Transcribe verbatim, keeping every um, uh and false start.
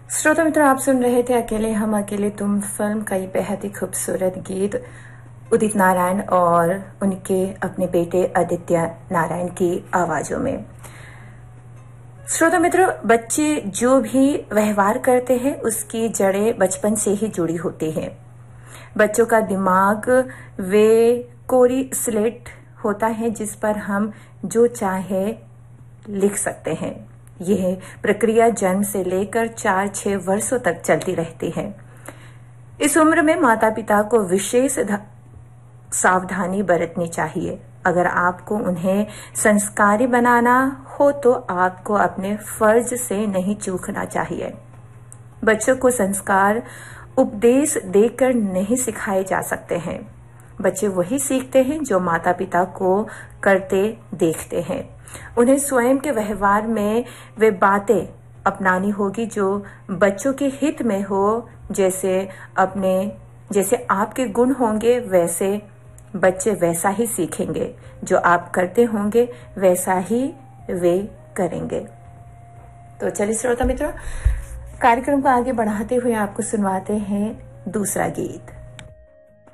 श्रोता मित्रों, आप सुन रहे थे अकेले हम अकेले तुम फिल्म का ये बेहद ही खूबसूरत गीत उदित नारायण और उनके अपने बेटे आदित्य नारायण की आवाजों में। श्रोता मित्रों, बच्चे जो भी व्यवहार करते हैं उसकी जड़ें बचपन से ही जुड़ी होती हैं। बच्चों का दिमाग वे कोरी स्लेट होता है जिस पर हम जो चाहे लिख सकते हैं। यह प्रक्रिया जन्म से लेकर चार छह वर्षों तक चलती रहती है। इस उम्र में माता पिता को विशेष सावधानी बरतनी चाहिए। अगर आपको उन्हें संस्कारी बनाना हो तो आपको अपने फर्ज से नहीं चूकना चाहिए। बच्चों को संस्कार उपदेश देकर नहीं सिखाए जा सकते हैं। बच्चे वही सीखते हैं जो माता पिता को करते देखते हैं। उन्हें स्वयं के व्यवहार में वे बातें अपनानी होगी जो बच्चों के हित में हो। जैसे अपने जैसे आपके गुण होंगे वैसे बच्चे वैसा ही सीखेंगे। जो आप करते होंगे वैसा ही वे करेंगे। तो चलिए श्रोता मित्रों, कार्यक्रम को आगे बढ़ाते हुए आपको सुनवाते हैं दूसरा गीत।